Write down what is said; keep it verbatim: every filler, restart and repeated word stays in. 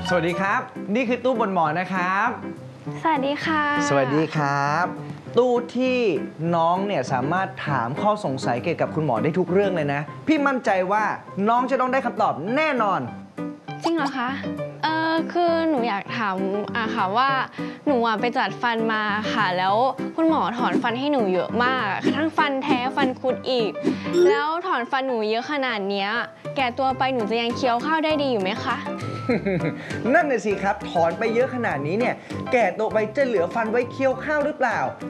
สวัสดีครับนี่คือตู้บนหมอนนะครับสวัสดีค่ะสวัสดีครับตู้ที่น้องเนี่ยสามารถถามข้อสงสัยเกี่ยวกับคุณหมอได้ทุกเรื่องเลยนะพี่มั่นใจว่าน้องจะต้องได้คำตอบแน่นอนจริงเหรอคะเออคือหนูอยากถามอะค่ะว่าหนูอะไปจัดฟันมาค่ะแล้วคุณหมอถอนฟันให้หนูเยอะมากทั้งฟันแท้ฟันคุดอีกแล้วถอนฟันหนูเยอะขนาดเนี้ยแก่ตัวไปหนูจะยังเคี้ยวข้าวได้ดีอยู่ไหมคะนั่นน่ะสิครับถอนไปเยอะขนาดนี้เนี่ยแก่ตัวไปจะเหลือฟันไว้เคี้ยวข้าวหรือเปล่า